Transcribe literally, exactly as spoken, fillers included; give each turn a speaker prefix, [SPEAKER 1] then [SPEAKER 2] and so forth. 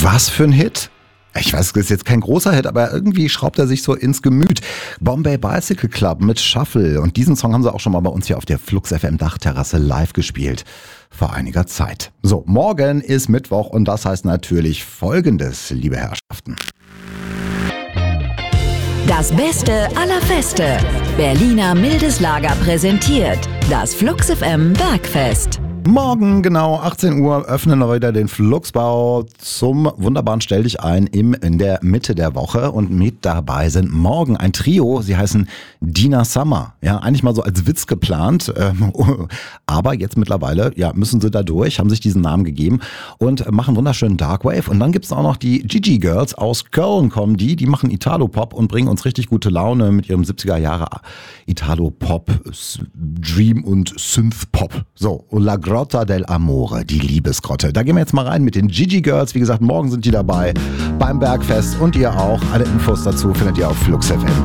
[SPEAKER 1] Was für ein Hit? Ich weiß, das ist jetzt kein großer Hit, aber irgendwie schraubt er sich so ins Gemüt. Bombay Bicycle Club mit Shuffle. Und diesen Song haben sie auch schon mal bei uns hier auf der Flux F M Dachterrasse live gespielt. Vor einiger Zeit. So, morgen ist Mittwoch und das heißt natürlich Folgendes, liebe Herrschaften.
[SPEAKER 2] Das Beste aller Feste. Berliner Mildeslager präsentiert das Flux F M Bergfest.
[SPEAKER 1] Morgen genau achtzehn Uhr öffnen wir wieder den Fluxbau zum wunderbaren Stell dich ein im, in der Mitte der Woche und mit dabei sind morgen ein Trio, sie heißen Dina Summer. Ja, eigentlich mal so als Witz geplant, ähm, aber jetzt mittlerweile ja, müssen sie da durch, haben sich diesen Namen gegeben und machen wunderschönen Darkwave. Und dann gibt es auch noch die Gigi Girls aus Köln, kommen die, die machen Italo-Pop und bringen uns richtig gute Laune mit ihrem siebziger Jahre Italo-Pop, Dream und Synth-Pop. So, und La Grotta del Amore, die Liebesgrotte. Da gehen wir jetzt mal rein mit den Gigi Girls. Wie gesagt, morgen sind die dabei beim Bergfest und ihr auch. Alle Infos dazu findet ihr auf flux f m